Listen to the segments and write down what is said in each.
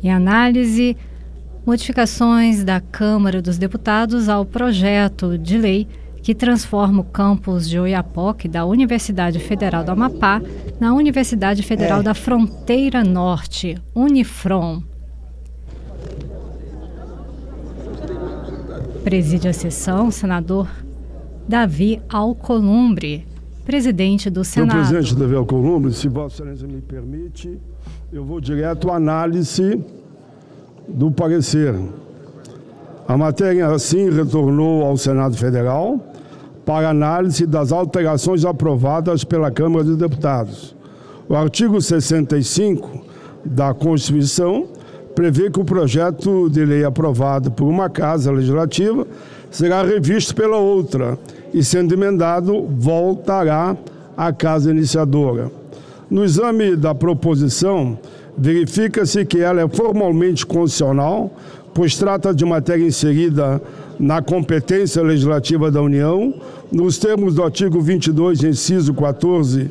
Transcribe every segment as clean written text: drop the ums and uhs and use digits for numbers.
Em análise, modificações da Câmara dos Deputados ao projeto de lei que transforma o campus de Oiapoque da Universidade Federal do Amapá na Universidade Federal da Fronteira Norte, Unifron. Preside a sessão o senador Davi Alcolumbre, presidente do Senado. Senhor presidente Davi Alcolumbre, se Vossa Excelência me permite, eu vou direto à análise do parecer. A matéria, assim, retornou ao Senado Federal para análise das alterações aprovadas pela Câmara dos Deputados. O artigo 65 da Constituição prevê que o projeto de lei aprovado por uma Casa Legislativa será revisto pela outra e, sendo emendado, voltará à Casa Iniciadora. No exame da proposição, verifica-se que ela é formalmente constitucional, pois trata de matéria inserida na competência legislativa da União, nos termos do artigo 22, inciso 14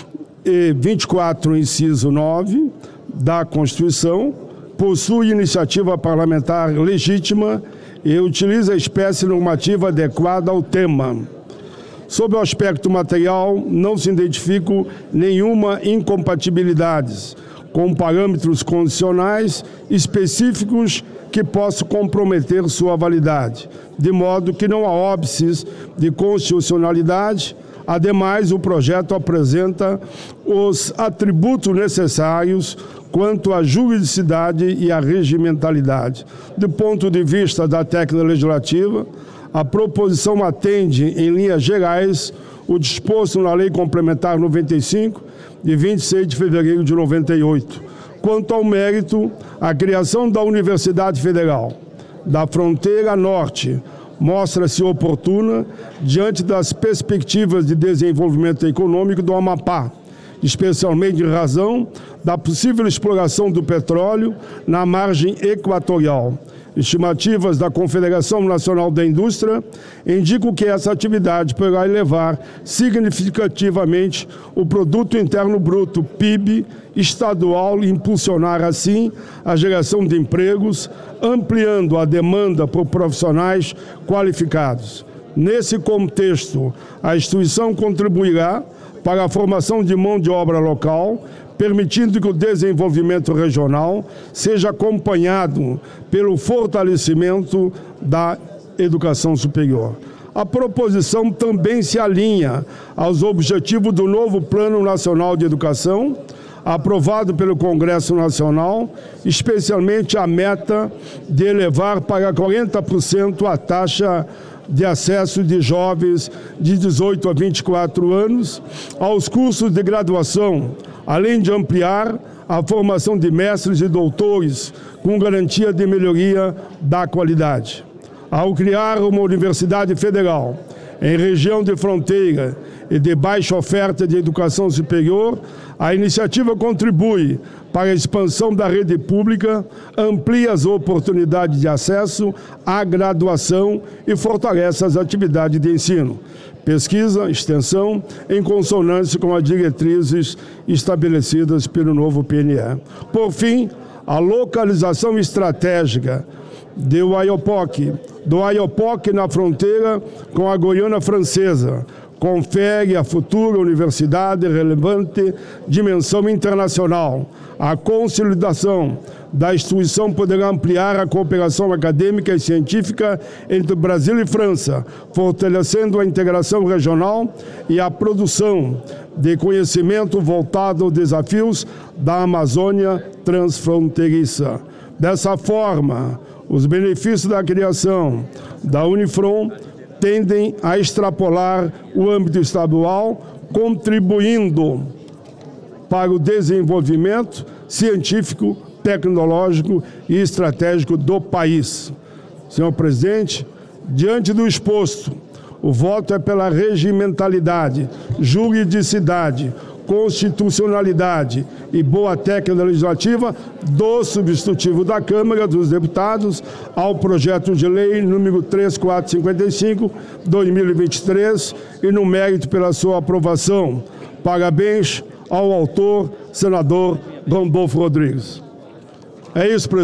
e 24, inciso 9 da Constituição, possui iniciativa parlamentar legítima e utiliza a espécie normativa adequada ao tema. Sob o aspecto material, não se identificam nenhuma incompatibilidade com parâmetros condicionais específicos que possam comprometer sua validade, de modo que não há óbices de constitucionalidade. Ademais, o projeto apresenta os atributos necessários quanto à juridicidade e à regimentalidade. Do ponto de vista da técnica legislativa, a proposição atende, em linhas gerais, o disposto na Lei Complementar 95, de 26 de fevereiro de 98. Quanto ao mérito, a criação da Universidade Federal da Fronteira Norte mostra-se oportuna diante das perspectivas de desenvolvimento econômico do Amapá, especialmente em razão da possível exploração do petróleo na margem equatorial. Estimativas da Confederação Nacional da Indústria indicam que essa atividade poderá elevar significativamente o Produto Interno Bruto, PIB, estadual e impulsionar, assim, a geração de empregos, ampliando a demanda por profissionais qualificados. Nesse contexto, a instituição contribuirá para a formação de mão de obra local, permitindo que o desenvolvimento regional seja acompanhado pelo fortalecimento da educação superior. A proposição também se alinha aos objetivos do novo Plano Nacional de Educação, aprovado pelo Congresso Nacional, especialmente a meta de elevar para 40% a taxa de acesso de jovens de 18 a 24 anos aos cursos de graduação, além de ampliar a formação de mestres e doutores com garantia de melhoria da qualidade. Ao criar uma universidade federal em região de fronteira e de baixa oferta de educação superior, a iniciativa contribui para a expansão da rede pública, amplia as oportunidades de acesso à graduação e fortalece as atividades de ensino, pesquisa, extensão, em consonância com as diretrizes estabelecidas pelo novo PNE. Por fim, a localização estratégica do Oiapoque na fronteira com a Guiana Francesa, confere à futura universidade relevante dimensão internacional. A consolidação da instituição poderá ampliar a cooperação acadêmica e científica entre Brasil e França, fortalecendo a integração regional e a produção de conhecimento voltado aos desafios da Amazônia transfronteiriça. Dessa forma, os benefícios da criação da Unifron tendem a extrapolar o âmbito estadual, contribuindo para o desenvolvimento científico, tecnológico e estratégico do país. Senhor presidente, diante do exposto, o voto é pela regimentalidade, juridicidade, constitucionalidade e boa técnica legislativa do substitutivo da Câmara dos Deputados ao projeto de lei número 3455/2023 e no mérito pela sua aprovação. Parabéns ao autor, senador Randolfo Rodrigues. É isso, presidente.